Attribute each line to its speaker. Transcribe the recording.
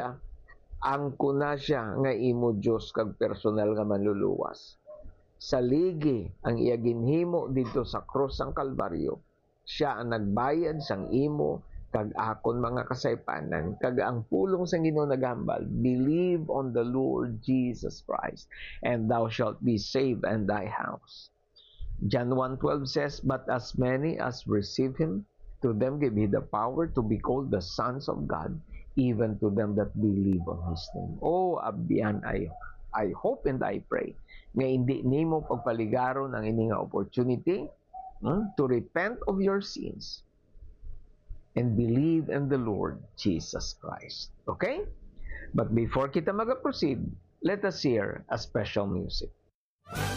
Speaker 1: siya, angko na siya nga imo Dios kag personal nga manluluwas. Saligi ang iya ginhimo dito sa krus sang Kalbaryo. Siya ang nagbayad sang imo kag akon mga kasaypanan, kag ang pulong sang Ginoo naghambal, believe on the Lord Jesus Christ, and thou shalt be saved and thy house. John 1:12 says, but as many as receive him, to them give he the power to be called the sons of God, even to them that believe on his name. Oh, abyan, I hope and I pray nga hindi nimo pagpaligaron ang ining opportunity to repent of your sins and believe in the Lord Jesus Christ. Okay? But before kita mag-proceed, let us hear a special music.